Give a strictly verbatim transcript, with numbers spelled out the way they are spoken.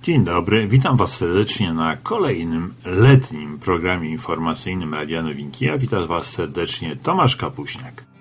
Dzień dobry, witam Was serdecznie na kolejnym letnim programie informacyjnym Radia Nowinki. Ja witam Was serdecznie, Tomasz Kapuśniak.